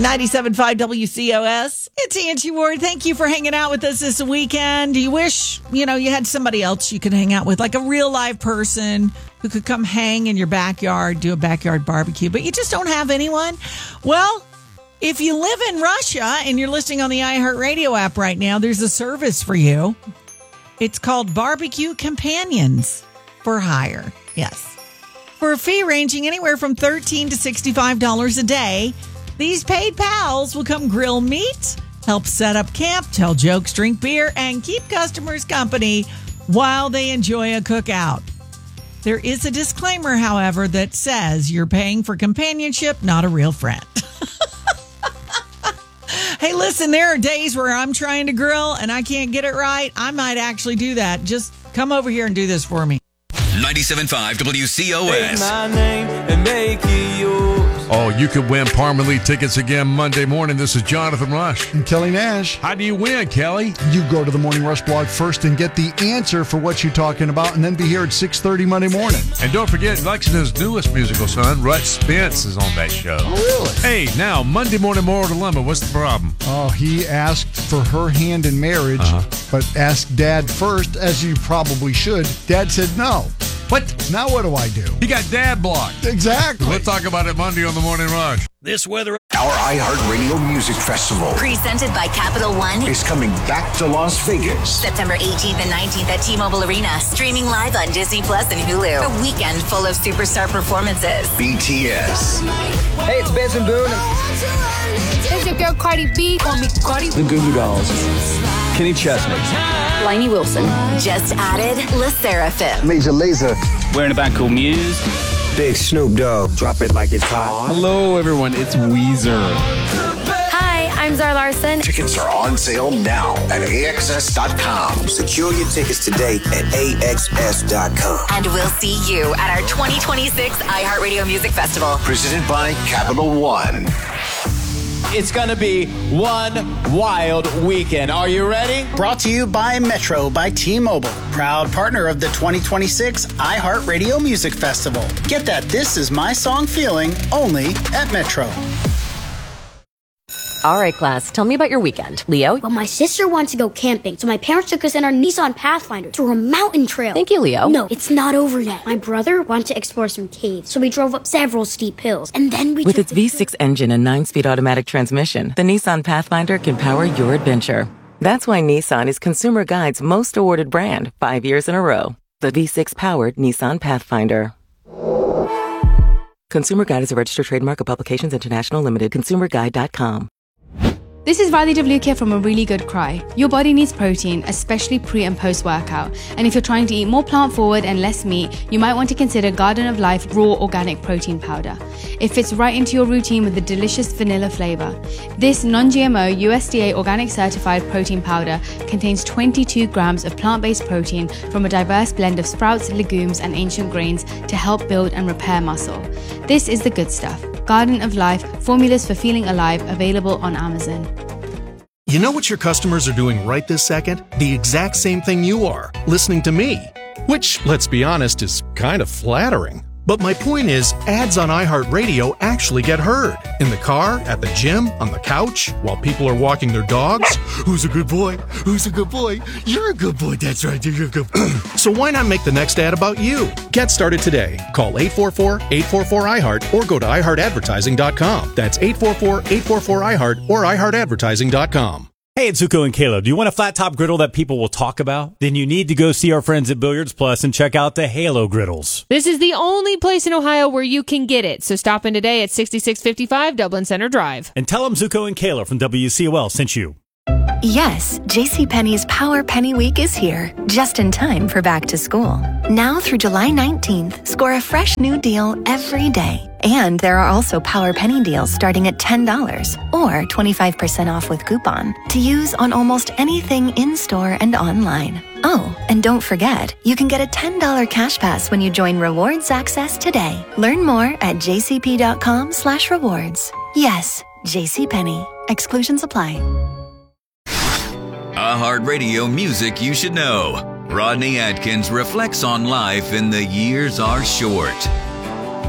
97.5 WCOS. It's Angie Ward. Thank you for hanging out with us this weekend. You wish, you had somebody else you could hang out with, like a real live person who could come hang in your backyard, do a backyard barbecue, but you just don't have anyone? Well, if you live in Russia and you're listening on the iHeartRadio app right now, there's a service for you. It's called Barbecue Companions for hire. Yes. For a fee ranging anywhere from $13 to $65 a day, these paid pals will come grill meat, help set up camp, tell jokes, drink beer, and keep customers company while they enjoy a cookout. There is a disclaimer, however, that says you're paying for companionship, not a real friend. Hey, listen, there are days where I'm trying to grill and I can't get it right. I might actually do that. Just come over here and do this for me. 97.5 WCOS. Take my name and make it yours. Oh, you could win Parmalee tickets again Monday morning. This is Jonathan Rush. And Kelly Nash. How do you win, Kelly? You go to the Morning Rush blog first and get the answer for what you're talking about, and then be here at 6:30 Monday morning. And don't forget, Lexington's newest musical son, Rut Spence, is on that show. Oh, really? Hey, now, Monday Morning Moral Dilemma, what's the problem? Oh, he asked for her hand in marriage, but asked Dad first, as you probably should. Dad said no. What? Now what do I do? He got Dad blocked. Exactly. We'll talk about it Monday on the Morning Rush. This weather. Our iHeartRadio Music Festival presented by Capital One is coming back to Las Vegas. September 18th and 19th at T-Mobile Arena. Streaming live on Disney Plus and Hulu. A weekend full of superstar performances. BTS. Hey, it's Benson Boone. It's your girl Cardi B. Call me Cardi. The Goo Goo Dolls. Kenny Chesney. Lainey Wilson. Just added Le Seraphim. Major Lazer. We're in a band called Muse. Big Snoop Dogg. Drop it like it's hot. Hello, everyone. It's Weezer. Hi, I'm Zara Larson. Tickets are on sale now at AXS.com. Secure your tickets today at AXS.com. And we'll see you at our 2026 iHeartRadio Music Festival. Presented by Capital One. It's going to be one wild weekend. Are you ready? Brought to you by Metro by T-Mobile, proud partner of the 2026 iHeartRadio Music Festival. Get that This Is My Song feeling only at Metro. All right, class, tell me about your weekend. Leo? Well, my sister wants to go camping, so my parents took us in our Nissan Pathfinder through a mountain trail. Thank you, Leo. No, it's not over yet. My brother wanted to explore some caves, so we drove up several steep hills, and then we With its V6 engine and 9-speed automatic transmission, the Nissan Pathfinder can power your adventure. That's why Nissan is Consumer Guide's most awarded brand 5 years in a row. The V6-powered Nissan Pathfinder. Consumer Guide is a registered trademark of Publications International Limited. ConsumerGuide.com. This is Riley DeVluca from A Really Good Cry. Your body needs protein, especially pre- and post-workout. And if you're trying to eat more plant-forward and less meat, you might want to consider Garden of Life Raw Organic Protein Powder. It fits right into your routine with a delicious vanilla flavor. This non-GMO, USDA organic certified protein powder contains 22 grams of plant-based protein from a diverse blend of sprouts, legumes, and ancient grains to help build and repair muscle. This is the good stuff. Garden of Life, formulas for feeling alive, available on Amazon. You know what your customers are doing right this second? The exact same thing you are, listening to me. Which, let's be honest, is kind of flattering. But my point is, ads on iHeartRadio actually get heard. In the car, at the gym, on the couch, while people are walking their dogs. Who's a good boy? Who's a good boy? You're a good boy, that's right, you're a good boy. So why not make the next ad about you? Get started today. Call 844-844-iHeart or go to iHeartAdvertising.com. That's 844-844-iHeart or iHeartAdvertising.com. Hey, it's Zuko and Caleb. Do you want a flat top griddle that people will talk about? Then you need to go see our friends at Billiards Plus and check out the Halo griddles. This is the only place in Ohio where you can get it. So stop in today at 6655 Dublin Center Drive. And tell them Zuko and Caleb from WCOL sent you. Yes, JCPenney's Power Penny Week is here, just in time for back to school. Now through July 19th, score a fresh new deal every day. And there are also Power Penny deals starting at $10 or 25% off with coupon to use on almost anything in-store and online. Oh, and don't forget, you can get a $10 cash pass when you join Rewards Access today. Learn more at jcp.com/rewards. Yes, JCPenney. Exclusions apply. iHeartRadio music you should know. Rodney Atkins reflects on life in The Years Are Short.